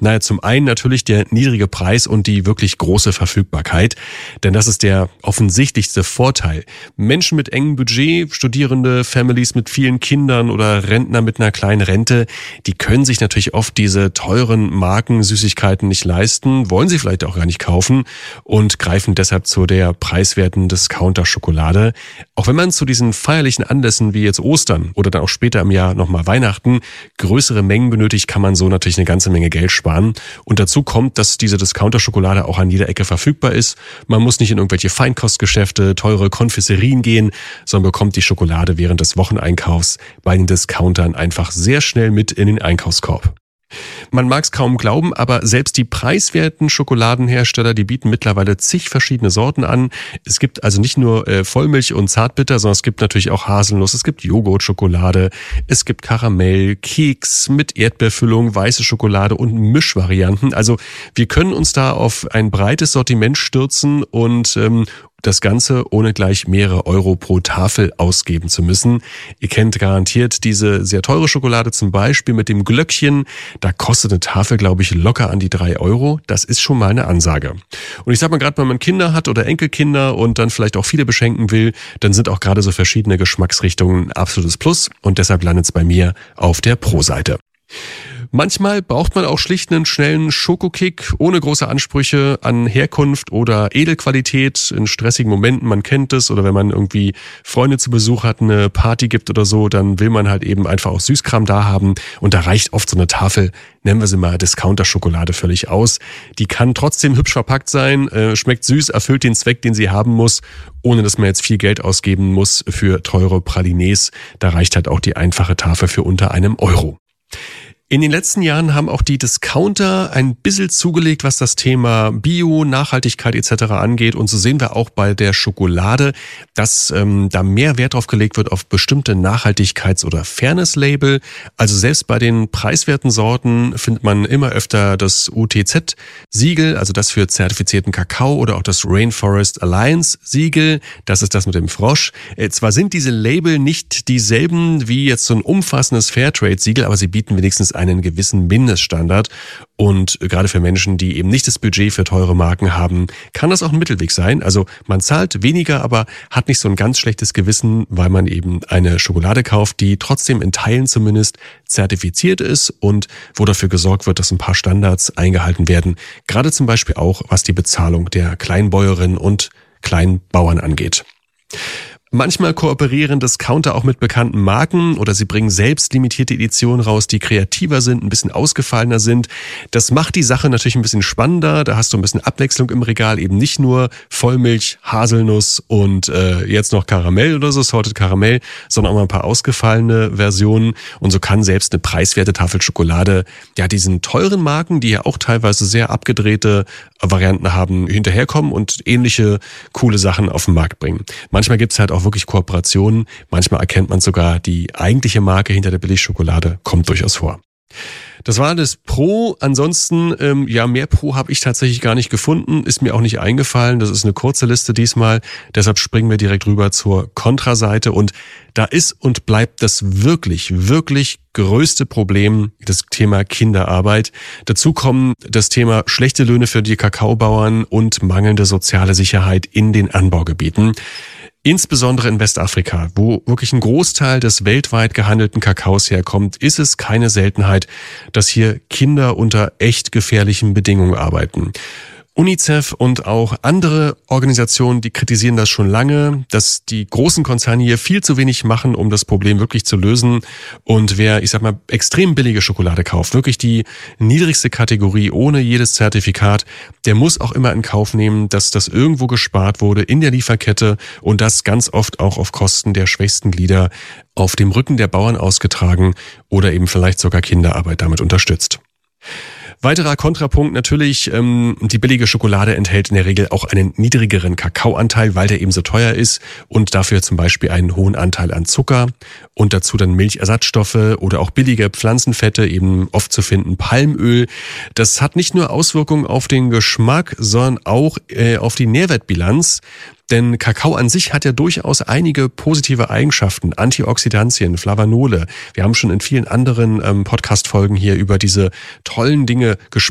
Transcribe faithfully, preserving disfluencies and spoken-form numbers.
Naja, zum einen natürlich der niedrige Preis und die wirklich große Verfügbarkeit. Denn das ist der offensichtlichste Vorteil. Menschen mit engem Budget, Studierende, Families mit vielen Kindern oder Rentner mit einer kleinen Rente, die können sich natürlich oft diese teuren Marken, Süßigkeiten nicht leisten, wollen sie vielleicht auch gar nicht kaufen und greifen deshalb zu der preiswerten Discounter-Schokolade. Auch wenn man zu diesen feierlichen Anlässen wie jetzt Ostern oder dann auch später im Jahr nochmal Weihnachten größere Mengen benötigt, kann man so natürlich eine ganze Menge Geld sparen. Und dazu kommt, dass diese Discounter-Schokolade auch an jeder Ecke verfügbar ist. Man muss nicht in irgendwelche Feinkostgeschäfte, teure Konfiserien gehen, sondern bekommt die Schokolade während des Wocheneinkaufs bei den Discountern einfach sehr schnell mit in den Einkaufskorb. Man mag es kaum glauben, aber selbst die preiswerten Schokoladenhersteller, die bieten mittlerweile zig verschiedene Sorten an. Es gibt also nicht nur äh, Vollmilch und Zartbitter, sondern es gibt natürlich auch Haselnuss, es gibt Joghurtschokolade, es gibt Karamell, Keks mit Erdbeerfüllung, weiße Schokolade und Mischvarianten. Also wir können uns da auf ein breites Sortiment stürzen und ähm, das Ganze ohne gleich mehrere Euro pro Tafel ausgeben zu müssen. Ihr kennt garantiert diese sehr teure Schokolade, zum Beispiel mit dem Glöckchen. Da kostet eine Tafel, glaube ich, locker an die drei Euro. Das ist schon mal eine Ansage. Und ich sag mal, gerade wenn man Kinder hat oder Enkelkinder und dann vielleicht auch viele beschenken will, dann sind auch gerade so verschiedene Geschmacksrichtungen ein absolutes Plus. Und deshalb landet es bei mir auf der Pro-Seite. Manchmal braucht man auch schlicht einen schnellen Schokokick ohne große Ansprüche an Herkunft oder Edelqualität in stressigen Momenten. Man kennt es, oder wenn man irgendwie Freunde zu Besuch hat, eine Party gibt oder so, dann will man halt eben einfach auch Süßkram da haben. Und da reicht oft so eine Tafel, nennen wir sie mal Discounter-Schokolade, völlig aus. Die kann trotzdem hübsch verpackt sein, äh, schmeckt süß, erfüllt den Zweck, den sie haben muss, ohne dass man jetzt viel Geld ausgeben muss für teure Pralines. Da reicht halt auch die einfache Tafel für unter einem Euro. In den letzten Jahren haben auch die Discounter ein bisschen zugelegt, was das Thema Bio, Nachhaltigkeit et cetera angeht. Und so sehen wir auch bei der Schokolade, dass ähm, da mehr Wert drauf gelegt wird auf bestimmte Nachhaltigkeits- oder Fairness-Label. Also selbst bei den preiswerten Sorten findet man immer öfter das U T Z-Siegel, also das für zertifizierten Kakao, oder auch das Rainforest Alliance-Siegel. Das ist das mit dem Frosch. Äh, zwar sind diese Label nicht dieselben wie jetzt so ein umfassendes Fairtrade-Siegel, aber sie bieten wenigstens einen gewissen Mindeststandard. Und gerade für Menschen, die eben nicht das Budget für teure Marken haben, kann das auch ein Mittelweg sein. Also man zahlt weniger, aber hat nicht so ein ganz schlechtes Gewissen, weil man eben eine Schokolade kauft, die trotzdem in Teilen zumindest zertifiziert ist und wo dafür gesorgt wird, dass ein paar Standards eingehalten werden. Gerade zum Beispiel auch, was die Bezahlung der Kleinbäuerinnen und Kleinbauern angeht. Manchmal kooperieren Discounter auch mit bekannten Marken oder sie bringen selbst limitierte Editionen raus, die kreativer sind, ein bisschen ausgefallener sind. Das macht die Sache natürlich ein bisschen spannender. Da hast du ein bisschen Abwechslung im Regal, eben nicht nur Vollmilch, Haselnuss und äh, jetzt noch Karamell oder so, Salted Karamell, sondern auch mal ein paar ausgefallene Versionen. Und so kann selbst eine preiswerte Tafel Schokolade ja diesen teuren Marken, die ja auch teilweise sehr abgedrehte Varianten haben, hinterherkommen und ähnliche coole Sachen auf den Markt bringen. Manchmal gibt's halt auch wirklich Kooperationen. Manchmal erkennt man sogar, die eigentliche Marke hinter der Billigschokolade kommt durchaus vor. Das war das Pro. Ansonsten, ähm, ja, mehr Pro habe ich tatsächlich gar nicht gefunden. Ist mir auch nicht eingefallen. Das ist eine kurze Liste diesmal. Deshalb springen wir direkt rüber zur Kontraseite. Und da ist und bleibt das wirklich, wirklich größte Problem das Thema Kinderarbeit. Dazu kommen das Thema schlechte Löhne für die Kakaobauern und mangelnde soziale Sicherheit in den Anbaugebieten. Insbesondere in Westafrika, wo wirklich ein Großteil des weltweit gehandelten Kakaos herkommt, ist es keine Seltenheit, dass hier Kinder unter echt gefährlichen Bedingungen arbeiten. UNICEF und auch andere Organisationen, die kritisieren das schon lange, dass die großen Konzerne hier viel zu wenig machen, um das Problem wirklich zu lösen. Und wer, ich sag mal, extrem billige Schokolade kauft, wirklich die niedrigste Kategorie ohne jedes Zertifikat, der muss auch immer in Kauf nehmen, dass das irgendwo gespart wurde in der Lieferkette und das ganz oft auch auf Kosten der schwächsten Glieder auf dem Rücken der Bauern ausgetragen oder eben vielleicht sogar Kinderarbeit damit unterstützt. Weiterer Kontrapunkt natürlich, ähm, die billige Schokolade enthält in der Regel auch einen niedrigeren Kakaoanteil, weil der eben so teuer ist und dafür zum Beispiel einen hohen Anteil an Zucker und dazu dann Milchersatzstoffe oder auch billige Pflanzenfette, eben oft zu finden Palmöl. Das hat nicht nur Auswirkungen auf den Geschmack, sondern auch äh, auf die Nährwertbilanz. Denn Kakao an sich hat ja durchaus einige positive Eigenschaften, Antioxidantien, Flavanole. Wir haben schon in vielen anderen ähm, Podcast-Folgen hier über diese tollen Dinge gesprochen.